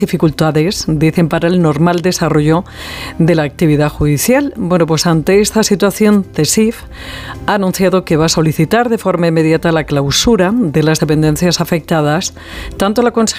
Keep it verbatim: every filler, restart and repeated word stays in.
dificultades, dicen, para el normal desarrollo de la actividad judicial. Bueno, pues ante esta situación, CESIF ha anunciado que va a solicitar de forma inmediata la clausura de las dependencias afectadas. Tanto la Consejería